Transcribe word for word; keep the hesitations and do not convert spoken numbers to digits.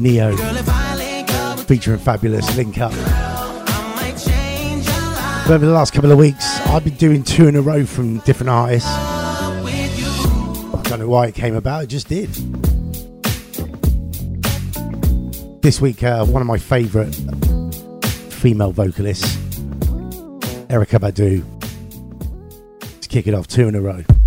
Neo featuring Fabulous Link Up. But over the last couple of weeks, I've been doing two in a row from different artists. I don't know why it came about, it just did. This week, uh, one of my favourite female vocalists, Erykah Badu, to kick it off, two in a row.